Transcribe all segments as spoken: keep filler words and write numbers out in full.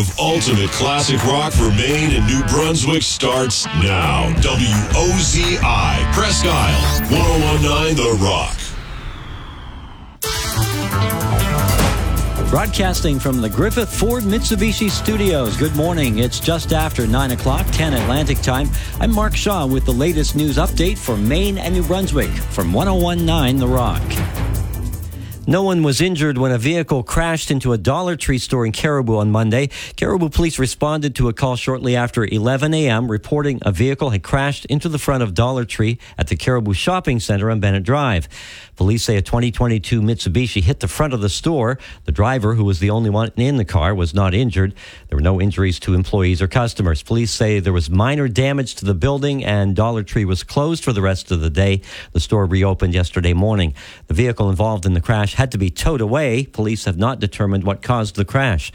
of ultimate classic rock for Maine and New Brunswick starts now. W O Z I, Presque Isle, one oh one point nine The Rock. Broadcasting from the Griffith Ford Mitsubishi Studios. Good morning. It's just after nine o'clock, ten Atlantic time. I'm Mark Shaw with the latest news update for Maine and New Brunswick from one oh one point nine The Rock. No one was injured when a vehicle crashed into a Dollar Tree store in Caribou on Monday. Caribou police responded to a call shortly after eleven a.m. reporting a vehicle had crashed into the front of Dollar Tree at the Caribou Shopping Center on Bennett Drive. Police say a twenty twenty-two Mitsubishi hit the front of the store. The driver, who was the only one in the car, was not injured. There were no injuries to employees or customers. Police say there was minor damage to the building and Dollar Tree was closed for the rest of the day. The store reopened yesterday morning. The vehicle involved in the crash had to be towed away. Police have not determined what caused the crash.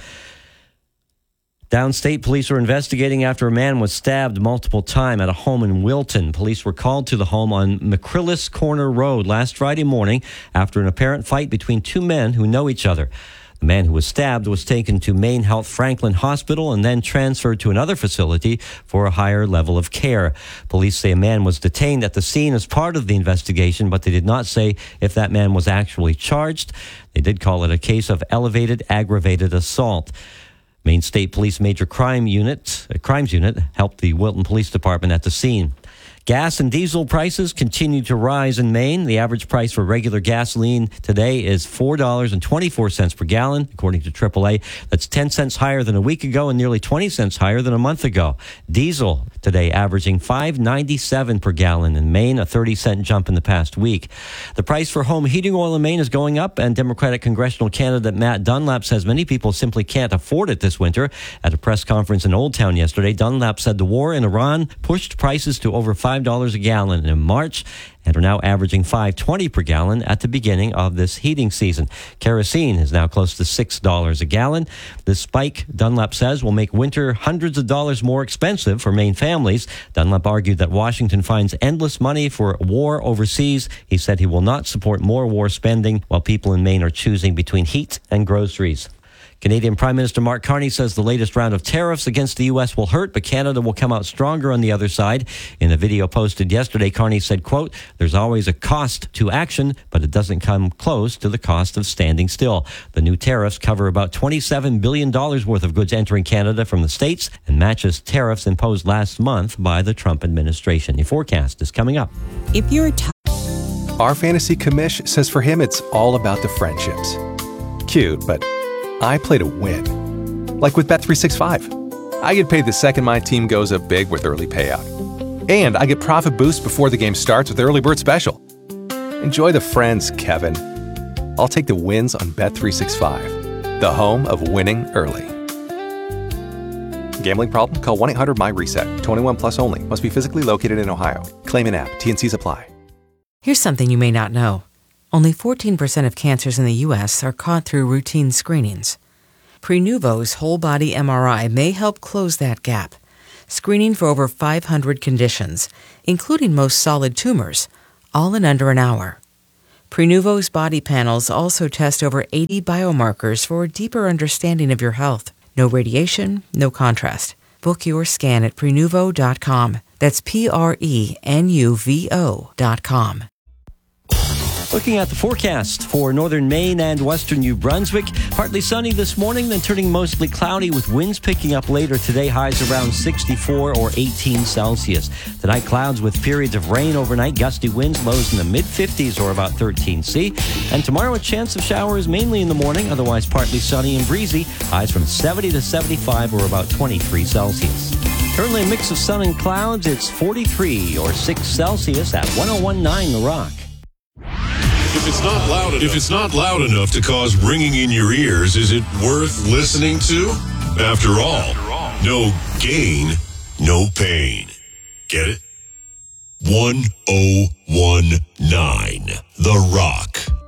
Downstate police are investigating after a man was stabbed multiple times at a home in Wilton. Police were called to the home on McCrillis Corner Road last Friday morning after an apparent fight between two men who know each other. The man who was stabbed was taken to Maine Health Franklin Hospital and then transferred to another facility for a higher level of care. Police say a man was detained at the scene as part of the investigation, but they did not say if that man was actually charged. They did call it a case of elevated aggravated assault. Maine State Police Major Crime Unit, uh, Crimes Unit helped the Wilton Police Department at the scene. Gas and diesel prices continue to rise in Maine. The average price for regular gasoline today is four dollars and twenty-four cents per gallon, according to triple A. That's ten cents higher than a week ago and nearly twenty cents higher than a month ago. Diesel today averaging five dollars and ninety-seven cents per gallon in Maine, a thirty cent jump in the past week. The price for home heating oil in Maine is going up, and Democratic congressional candidate Matt Dunlap says many people simply can't afford it this winter. At a press conference in Old Town yesterday, Dunlap said the war in Iran pushed prices to over five dollars a gallon in March and are now averaging five dollars and twenty cents per gallon at the beginning of this heating season. Kerosene is now close to six dollars a gallon. This spike, Dunlap says, will make winter hundreds of dollars more expensive for Maine families. Dunlap argued that Washington finds endless money for war overseas. He said he will not support more war spending while people in Maine are choosing between heat and groceries. Canadian Prime Minister Mark Carney says the latest round of tariffs against the U S will hurt, but Canada will come out stronger on the other side. In a video posted yesterday, Carney said, quote, "There's always a cost to action, but it doesn't come close to the cost of standing still." The new tariffs cover about twenty-seven billion dollars worth of goods entering Canada from the States and matches tariffs imposed last month by the Trump administration. The forecast is coming up. If you're t- Our fantasy commish says for him it's all about the friendships. Cute, but I play to win. Like with Bet three sixty-five. I get paid the second my team goes up big with early payout. And I get profit boost before the game starts with Early Bird Special. Enjoy the friends, Kevin. I'll take the wins on Bet three sixty-five, the home of winning early. Gambling problem? Call one eight hundred M Y reset. twenty-one plus only. Must be physically located in Ohio. Claim in app. T and C's apply. Here's something you may not know. Only fourteen percent of cancers in the U S are caught through routine screenings. Prenuvo's whole-body M R I may help close that gap, screening for over five hundred conditions, including most solid tumors, all in under an hour. Prenuvo's body panels also test over eighty biomarkers for a deeper understanding of your health. No radiation, no contrast. Book your scan at Prenuvo dot com. That's P R E N U V O dot com. Looking at the forecast for northern Maine and western New Brunswick, partly sunny this morning, then turning mostly cloudy with winds picking up later today, highs around sixty-four or eighteen Celsius. Tonight, clouds with periods of rain overnight, gusty winds, lows in the mid-fifties or about thirteen C. And tomorrow, a chance of showers mainly in the morning, otherwise partly sunny and breezy, highs from seventy to seventy-five or about twenty-three Celsius. Currently a mix of sun and clouds, it's forty-three or six Celsius at one oh one point nine The Rock. If it's not loud enough, if it's not loud enough to cause ringing in your ears, is it worth listening to? After all, no gain, no pain. Get it? one oh one point nine The Rock.